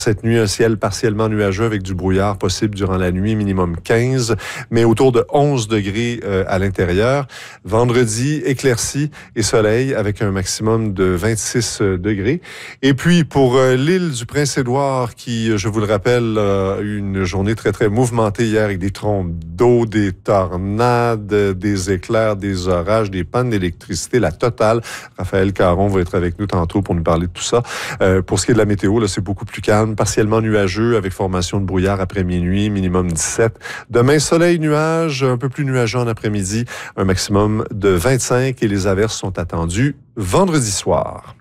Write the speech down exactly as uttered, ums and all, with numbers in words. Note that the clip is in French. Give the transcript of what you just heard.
Cette nuit, un ciel partiellement nuageux avec du brouillard possible durant la nuit, minimum quinze, mais autour de onze degrés euh, à l'intérieur. Vendredi, éclairci et soleil avec un maximum de vingt-six degrés. Et puis, pour euh, l'île du Prince-Édouard, qui, je vous le rappelle, a eu une journée très, très mouvementée hier avec des trompes d'eau, des tornades, des éclairs, des orages, des pannes d'électricité, la totale. Raphaël Caron va être avec nous tantôt pour nous parler de tout ça. Euh, pour ce qui est de la météo, là, c'est beaucoup plus calme. Partiellement nuageux avec formation de brouillard après minuit, minimum dix-sept. Demain, soleil, nuage, un peu plus nuageux en après-midi, un maximum de vingt-cinq et les averses sont attendues vendredi soir.